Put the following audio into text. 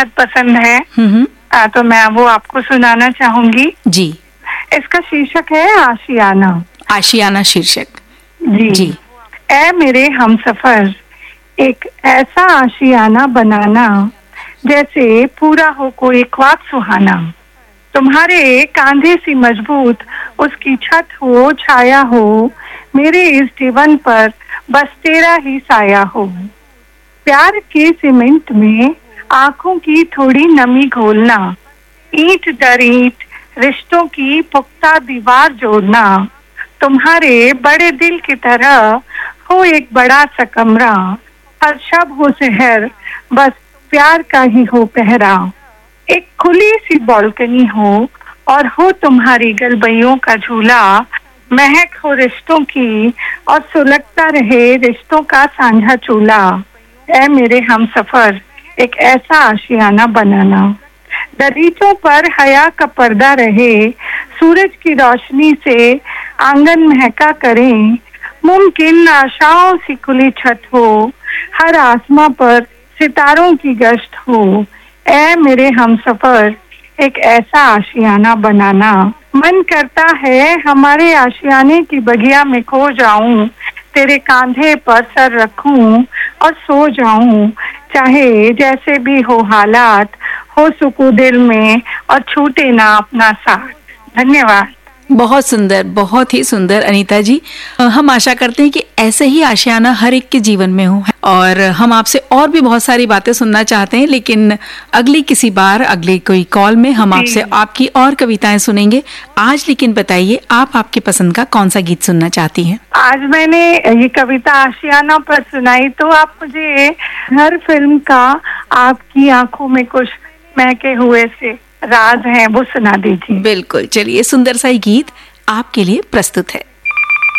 बेहद पसंद है। तो मैं वो आपको सुनाना चाहूंगी जी। इसका शीर्षक है आशियाना। आशियाना शीर्षक। जी। ऐ मेरे हमसफर, एक ऐसा आशियाना बनाना जैसे पूरा हो कोई ख्वाब सुहाना। तुम्हारे कांधे सी मजबूत उसकी छत हो, छाया हो, मेरे इस जीवन पर बस तेरा ही साया हो। प्यार के सीमेंट में आंखों की थोड़ी नमी घोलना, ईंट दर ईंट रिश्तों की पुख्ता दीवार जोड़ना। तुम्हारे बड़े दिल की तरह हो एक बड़ा सा कमरा, हर शब हो शहर बस प्यार का ही हो पहरा। एक खुली सी बालकनी हो और हो तुम्हारी गलबैयों का झूला, महक हो रिश्तों की और सुलगता रहे रिश्तों का साझा चूल्हा। ऐ मेरे हमसफर, एक ऐसा आशियाना बनाना। दरीचों पर हया का पर्दा रहे, सूरज की रोशनी से आंगन महका करें। मुमकिन आशाओं सी खुली छत हो, हर आसमां पर सितारों की गश्त हो। ऐ मेरे हमसफर, एक ऐसा आशियाना बनाना। मन करता है हमारे आशियाने की बगिया में खो जाऊं, तेरे कांधे पर सर रखूं और सो जाऊं। चाहे जैसे भी हो हालात, हो सुकून दिल में और छूटे ना अपना साथ। धन्यवाद। बहुत सुंदर, बहुत ही सुंदर अनीता जी। हम आशा करते हैं कि ऐसे ही आशियाना हर एक के जीवन में हो, और हम आपसे और भी बहुत सारी बातें सुनना चाहते हैं, लेकिन अगली किसी बार, अगली कोई कॉल में हम आपसे आपकी और कविताएं सुनेंगे। आज लेकिन बताइए, आप आपके पसंद का कौन सा गीत सुनना चाहती हैं? आज मैंने ये कविता आशियाना पर सुनाई, तो आप मुझे हर फिल्म का आपकी आंखों में कुछ महके हुए से राज हैं वो सुना दीजिए। बिल्कुल, चलिए सुंदर सा गीत आपके लिए प्रस्तुत है।